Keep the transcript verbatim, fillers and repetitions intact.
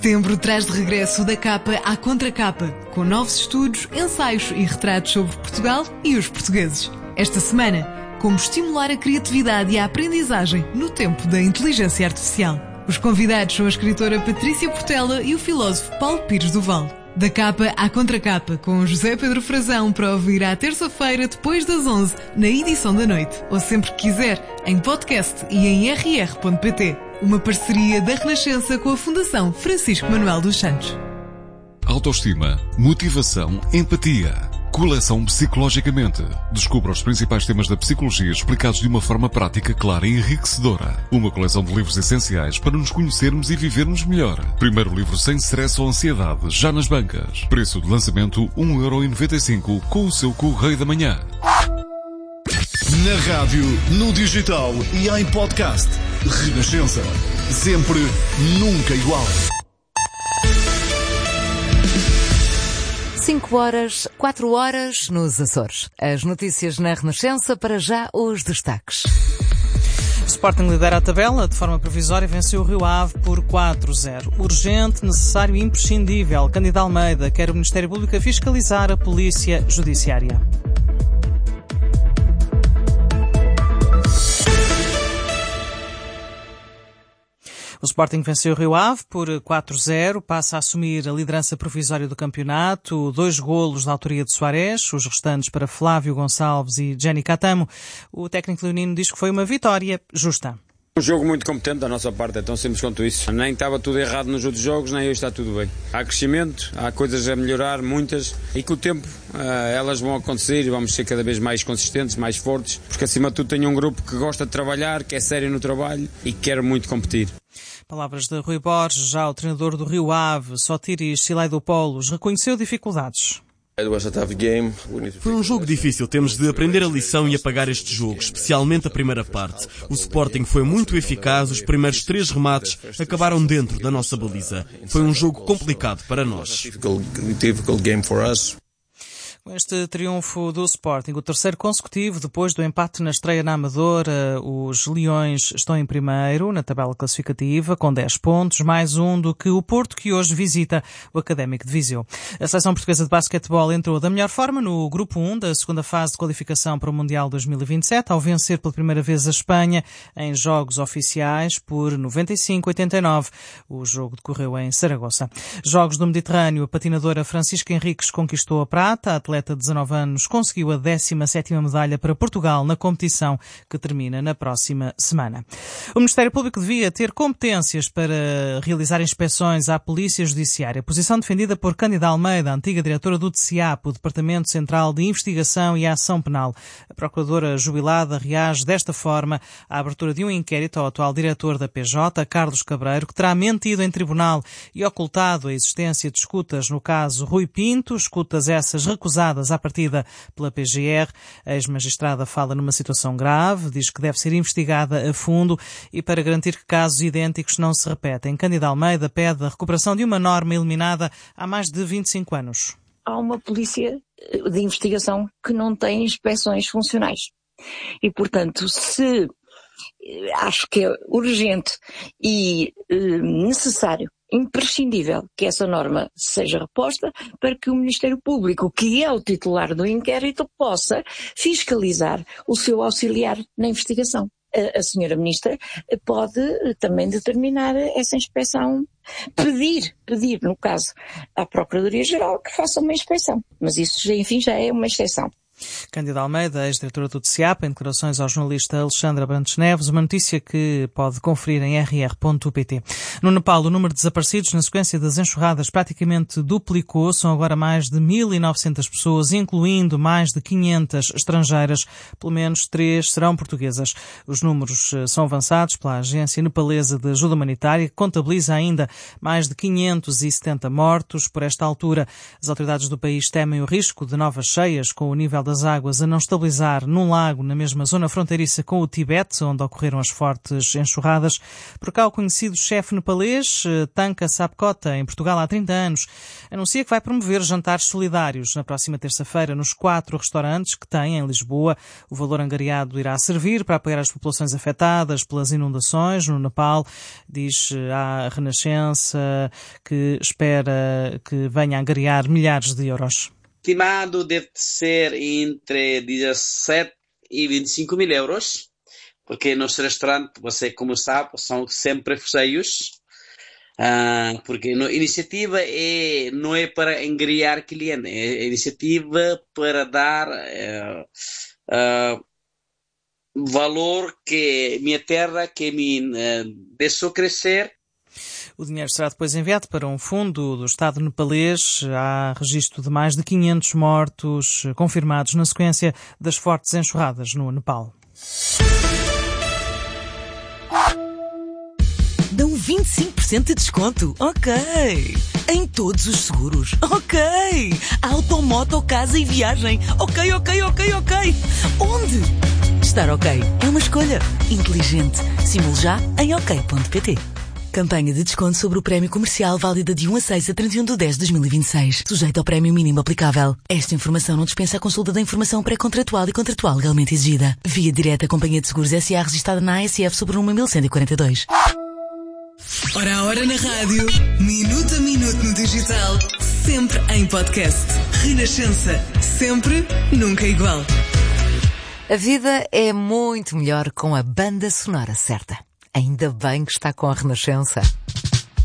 Setembro traz de regresso Da Capa à Contracapa, com novos estudos, ensaios e retratos sobre Portugal e os portugueses. Esta semana, como estimular a criatividade e a aprendizagem no tempo da inteligência artificial. Os convidados são a escritora Patrícia Portela e o filósofo Paulo Pires do Val. Da Capa à Contracapa, com José Pedro Frazão, para ouvir à terça-feira, depois das onze, na edição da noite, ou sempre que quiser, em podcast e em r r ponto p t. Uma parceria da Renascença com a Fundação Francisco Manuel dos Santos. Autoestima, motivação, empatia. Coleção Psicologicamente. Descubra os principais temas da psicologia explicados de uma forma prática, clara e enriquecedora. Uma coleção de livros essenciais para nos conhecermos e vivermos melhor. Primeiro livro sem stress ou ansiedade, já nas bancas. Preço de lançamento um euro e noventa e cinco com o seu Correio da Manhã. Na rádio, no digital e em podcast. Renascença. Sempre, nunca igual. cinco horas, quatro horas nos Açores. As notícias na Renascença, para já os destaques. O Sporting lidera a tabela, de forma provisória venceu o Rio Ave por quatro a zero. Urgente, necessário e imprescindível. Cândido Almeida quer o Ministério Público a fiscalizar a Polícia Judiciária. O Sporting venceu o Rio Ave por quatro a zero, passa a assumir a liderança provisória do campeonato, dois golos da autoria de Soares, os restantes para Flávio Gonçalves e Jenny Catamo. O técnico leonino diz que foi uma vitória justa. Um jogo muito competente da nossa parte, é tão simples quanto isso. Nem estava tudo errado nos outros jogos, nem hoje está tudo bem. Há crescimento, há coisas a melhorar, muitas, e com o tempo uh, elas vão acontecer e vamos ser cada vez mais consistentes, mais fortes, porque acima de tudo tenho um grupo que gosta de trabalhar, que é sério no trabalho e que quer muito competir. Palavras de Rui Borges. Já o treinador do Rio Ave, Sotiris Silaidopoulos, reconheceu dificuldades. Foi um jogo difícil, temos de aprender a lição e apagar este jogo, especialmente a primeira parte. O Sporting foi muito eficaz, os primeiros três remates acabaram dentro da nossa baliza. Foi um jogo complicado para nós. Com este triunfo do Sporting, o terceiro consecutivo, depois do empate na estreia na Amadora, os Leões estão em primeiro na tabela classificativa, com dez pontos, mais um do que o Porto, que hoje visita o Académico de Viseu. A seleção portuguesa de basquetebol entrou da melhor forma no grupo um da segunda fase de qualificação para o Mundial dois mil e vinte e sete, ao vencer pela primeira vez a Espanha em jogos oficiais por noventa e cinco a oitenta e nove. O jogo decorreu em Saragoça. Jogos do Mediterrâneo, a patinadora Francisca Henriques conquistou a prata, a atleta de dezanove anos conseguiu a décima sétima medalha para Portugal na competição que termina na próxima semana. O Ministério Público devia ter competências para realizar inspeções à Polícia Judiciária. Posição defendida por Cândido Almeida, antiga diretora do D C I A P, o Departamento Central de Investigação e Ação Penal. A procuradora jubilada reage desta forma à abertura de um inquérito ao atual diretor da P J, Carlos Cabreiro, que terá mentido em tribunal e ocultado a existência de escutas no caso Rui Pinto, escutas essas recusadas à partida pela P G R. A ex-magistrada fala numa situação grave, diz que deve ser investigada a fundo e para garantir que casos idênticos não se repetem. Cândido Almeida pede a recuperação de uma norma eliminada há mais de vinte e cinco anos. Há uma polícia de investigação que não tem inspeções funcionais. E, portanto, se acho que é urgente e eh, necessário, imprescindível que essa norma seja reposta para que o Ministério Público, que é o titular do inquérito, possa fiscalizar o seu auxiliar na investigação. A, a senhora Ministra pode também determinar essa inspeção, pedir, pedir, no caso, à Procuradoria-Geral que faça uma inspeção. Mas isso, enfim, já é uma exceção. Cândido Almeida, ex-diretora do D C I A P, em declarações ao jornalista Alexandra Brantes Neves, uma notícia que pode conferir em r r ponto p t. No Nepal, o número de desaparecidos na sequência das enxurradas praticamente duplicou. São agora mais de mil e novecentas pessoas, incluindo mais de quinhentas estrangeiras. Pelo menos três serão portuguesas. Os números são avançados pela Agência Nepalesa de Ajuda Humanitária, que contabiliza ainda mais de quinhentos e setenta mortos. Por esta altura, as autoridades do país temem o risco de novas cheias, com o nível das águas a não estabilizar num lago na mesma zona fronteiriça com o Tibete, onde ocorreram as fortes enxurradas. Por cá, o conhecido chefe nepalês nepalês Tanka Sapkota, em Portugal há trinta anos, anuncia que vai promover jantares solidários na próxima terça-feira nos quatro restaurantes que tem em Lisboa. O valor angariado irá servir para apoiar as populações afetadas pelas inundações no Nepal. Diz à Renascença que espera que venha a angariar milhares de euros. Estimado deve ser entre dezassete e vinte e cinco mil euros, porque nos restaurantes, você como sabe, são sempre cheios, uh, porque a iniciativa é, não é para angariar clientes, é a iniciativa para dar uh, uh, valor que minha terra, que me uh, deixou crescer. O dinheiro será depois enviado para um fundo do Estado nepalês. Há registro de mais de quinhentos mortos confirmados na sequência das fortes enxurradas no Nepal. Dão vinte e cinco por cento de desconto? Ok. Em todos os seguros? Ok. Auto, moto, casa e viagem? Ok, ok, ok, ok. Onde? Estar ok é uma escolha inteligente. Simule já em ok ponto pt. Campanha de desconto sobre o prémio comercial válida de um a seis a trinta e um de dez de dois mil e vinte e seis. Sujeito ao prémio mínimo aplicável. Esta informação não dispensa a consulta da informação pré-contratual e contratual legalmente exigida. Via direta Companhia de Seguros S A registada na A S F sob o número mil cento e quarenta e dois. Hora a hora na rádio, minuto a minuto no digital, sempre em podcast. Renascença, sempre, nunca igual. A vida é muito melhor com a banda sonora certa. Ainda bem que está com a Renascença.